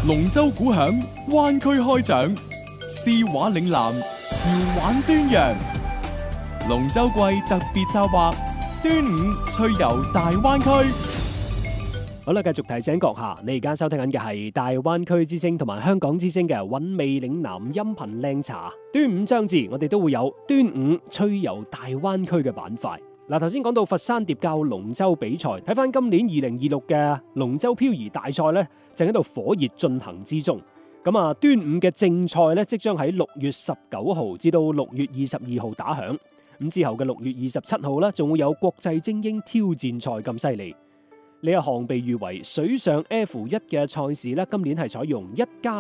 龍舟鼓響，灣區開獎，詩畫嶺南，潮玩端陽。龍舟季特別策劃，端午趣遊大灣區。 好啦，繼續提醒閣下，你而家收聽緊嘅係大灣區之聲同埋香港之聲嘅韻味嶺南音頻靚茶。端午將至，我哋都會有端午趣遊大灣區嘅板塊。嗱，頭先講到佛山疊滘龍舟比賽，睇翻今年2026嘅龍舟漂移大賽呢，正喺度火熱進行之中。咁啊，端午嘅正賽呢，即將喺6月19號至到6月22號打響。咁之後嘅6月27號呢，仲會有國際精英挑戰賽咁犀利。呢一項被譽為水上 F1 嘅賽事咧，今年係採用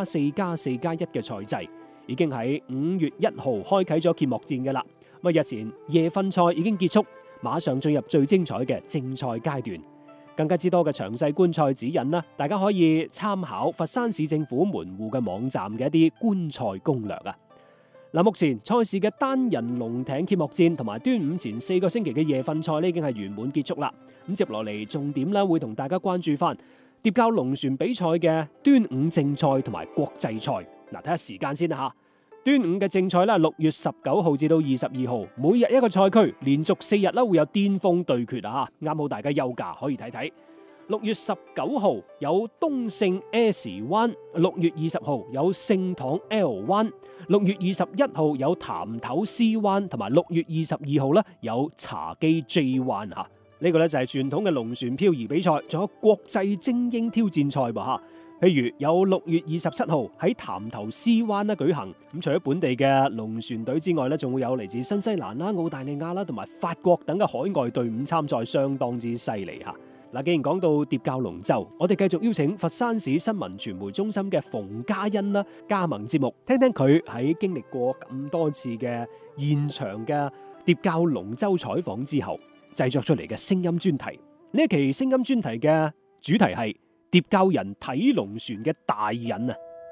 1+4+4+1嘅賽制，已經喺5月1號開啟咗揭幕戰嘅啦。咁日前夜訓賽已經結束，馬上進入最精彩嘅正賽階段。更加之多嘅詳細觀賽指引啦，大家可以參考佛山市政府門戶嘅網站嘅一啲觀賽攻略啊。嗱，目前賽事嘅單人龍艇揭幕戰同埋端午前4個星期嘅夜訓賽呢，已經係圓滿結束啦。咁接落嚟重點咧，會同大家關注翻疊滘龍船比賽嘅端午正賽同埋國際賽。嗱，睇下時間先啦吓。端午嘅正賽咧，6月19號至到22號，每日一個賽區，連續4日咧會有巔峰對決啊！啱好大家休假可以睇睇。6月19號有東勝 S 灣，6月20號有聖堂 L 灣，6月21號有潭頭 C 灣，同埋6月22號咧有茶基 J 灣啊！呢個咧就係傳統嘅龍船漂移比賽，仲有國際精英挑戰賽噃吓。譬如有6月27號喺潭頭 C 灣咧舉行，咁除咗本地嘅龍船隊之外咧，仲會有嚟自新西蘭啦、澳大利亞啦同埋法國等嘅海外隊伍參賽，相當之犀利吓。嗱，既然講到疊滘龍舟，我哋繼續邀請佛山市新聞傳媒中心嘅馮嘉欣啦加盟節目，聽聽佢喺經歷過咁多次嘅現場嘅疊滘龍舟採訪之後，製作出嚟嘅聲音專題。呢一期聲音專題嘅主題係疊滘人睇龍船嘅大癮啊！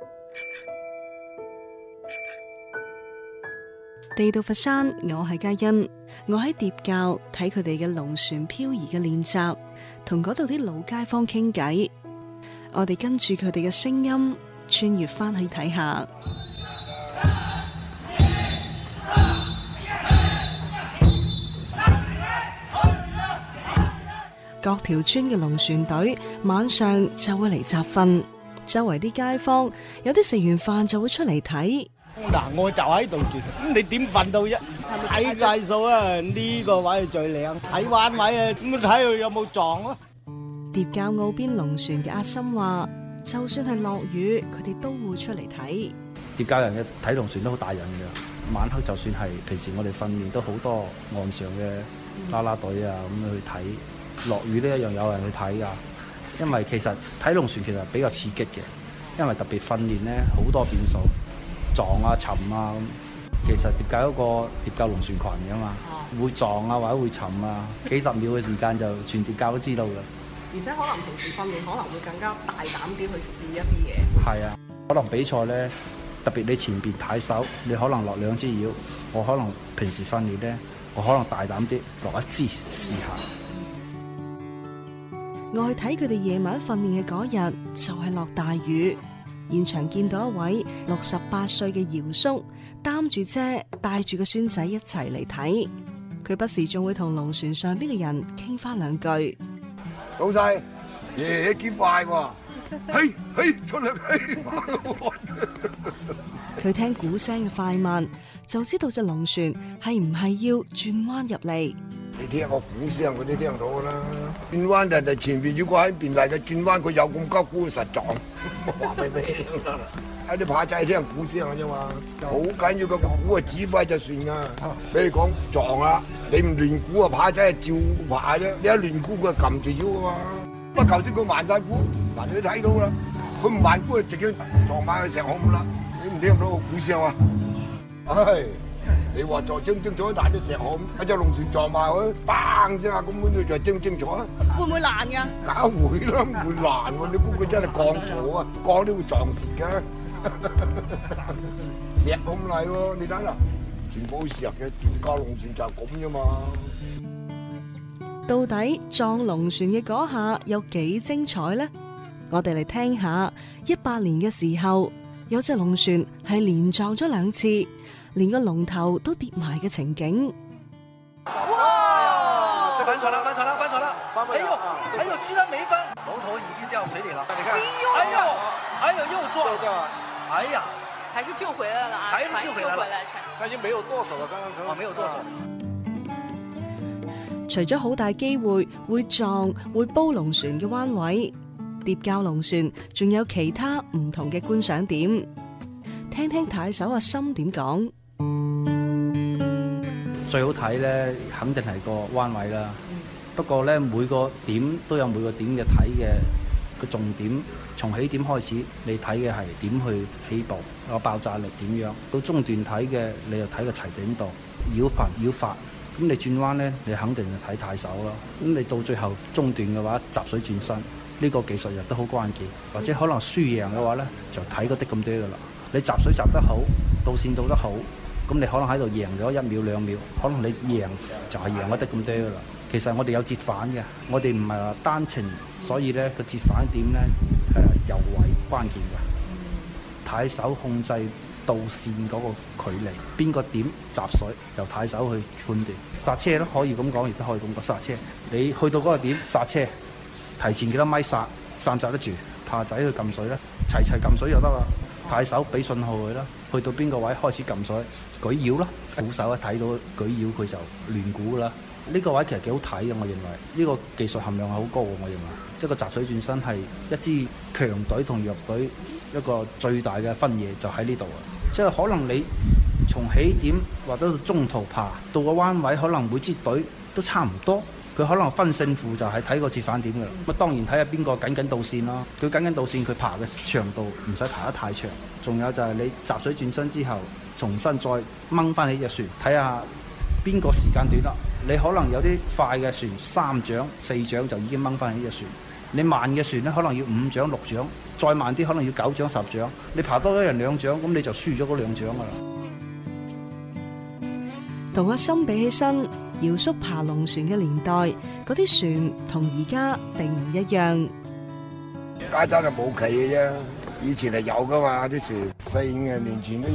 地道佛山，我係嘉欣，我喺疊滘睇佢哋嘅龍船漂移嘅練習，同嗰度啲老街坊傾偈。我哋跟住佢哋嘅聲音，穿越翻去睇下。各條村嘅龍船隊晚上就會嚟集訓，周圍啲街坊有啲食完飯就會出嚟睇。 嗱，我就喺度住，咁你點瞓到啫？睇晒數啊！呢個位係最靚，睇彎位啊，咁睇佢有冇撞咯。 疊滘澳邊龍船嘅阿森話，就算係落雨，佢哋都會出嚟睇。 疊滘人嘅睇龍船都好大癮嘅，晚黑就算係平時我哋訓練都好多岸上嘅啦啦隊啊咁去睇，落雨都一樣有人去睇噶。因為其實睇龍船其實比較刺激嘅，因為特別訓練咧好多變數。撞啊沉啊咁，其實疊滘嗰個疊滘龍船群嘅嘛，會撞啊或者會沉啊，幾十秒嘅時間就全疊滘都知道㗎。 而且可能平時訓練可能會更加大膽啲去試一啲嘢。 係啊，可能比賽咧，特別你前邊睇手，你可能落2支鷂，我可能平時訓練咧，我可能大膽啲落1支試下。 我去睇佢哋夜晚訓練嘅嗰日，就係落大雨。現場見到一位68歲嘅姚叔擔住遮，帶住個孫仔一齊嚟睇。佢不時仲會同龍船上邊嘅人傾翻兩句。 老細，爺爺幾快喎！嘿，出嚟嘿！ 佢聽鼓聲嘅快慢，就知道隻龍船係唔係要轉彎入嚟。 你聽個鼓聲，佢都聽到噶啦。轉彎就係前邊如果喺邊嚟嘅轉彎，佢有咁急鼓實撞。話俾你聽啦，喺啲扒仔聽鼓聲嘅啫嘛，好緊要個鼓啊指揮就算噶。比如講撞啊，你唔亂鼓啊，扒仔係照扒啫。你一亂鼓佢撳住腰噶嘛。不過頭先佢慢晒鼓，嗱你都睇到啦，佢唔慢鼓就直接撞埋去石孔啦。你唔聽到個鼓聲啊？唉。你話撞精彩大啲石河咁，一隻龍船撞埋去，砰聲啊！咁樣你就精彩啊！ 會唔會爛㗎？ 梗會啦，唔會爛喎！你估佢真係鋼咗啊？鋼都會撞蝕㗎，石咁嚟喎！你睇啦，全部石嘅疊滘龍船就係咁啫嘛。 到底撞龍船嘅嗰下有幾精彩呢？ 我哋嚟聽下18年嘅時候，有隻龍船係連撞咗2次，連個龍頭都跌埋嘅情景。 哇！這翻船了，翻船了，翻船了！哎呦，居然沒翻，龍頭已經掉水裡了。你看，哎呦，又撞了！哎呀， 還是救回來了啊！ 還是救回來了， 船已經沒有舵手了，剛剛沒有舵手。 除咗好大機會會撞會煲龍船嘅彎位，疊教龍船仲有其他唔同嘅觀賞點。聽聽太守阿森點講。 最好睇咧，肯定係個彎位啦。不過咧，每個點都有每個點嘅睇嘅個重點。從起點開始，你睇嘅係點去起步，個爆炸力點樣。到中段睇嘅，你就睇個齊頂度、繞頻、繞法。咁你轉彎咧，你肯定就睇太守啦。咁你到最後中段嘅話，集水轉身，呢個技術亦都好關鍵。或者可能輸贏嘅話咧，就睇嗰啲咁多噶啦。你集水集得好，導線導得好，咁你可能喺度贏咗1秒2秒，可能你贏就係贏嗰啲咁多噶啦。其實我哋有折返嘅，我哋唔係話單程，所以咧個折返點咧係尤為關鍵嘅。太守控制導線嗰個距離，邊個點集水，由太守去判斷。剎車都可以咁講，亦都可以咁講剎車。你去到嗰個點剎車，提前幾多米剎得住，怕仔去撳水咧，齊撳水就得啦。太守俾信號佢啦，去到邊個位開始撳水，舉繞啦。鼓手一睇到舉繞佢就亂鼓啦。呢個位其實幾好睇嘅，我認為呢個技術含量係好高嘅，我認為。即係個集水轉身係一支強隊同弱隊一個最大嘅分野就喺呢度啊！即係可能你從起點或者到中途爬到個彎位，可能每支隊都差唔多。佢可能分勝負就係睇個折返點㗎啦。咁當然睇下邊個緊導線咯。佢緊導線，佢爬嘅長度唔使爬得太長。仲有就係你集水轉身之後，重新再掹翻起隻船，睇下邊個時間短啦。你可能有啲快嘅船3掌4掌就已經掹翻起隻船。你慢嘅船咧，可能要5掌6掌，再慢啲可能要9掌10掌。你爬多一人2掌，咁你就輸咗嗰2掌㗎啦。 同阿森比起身，姚叔爬龍船嘅年代，嗰啲船同而家並唔一樣。 街站就冇企嘅啫，以前係有噶嘛啲船，4、5年前都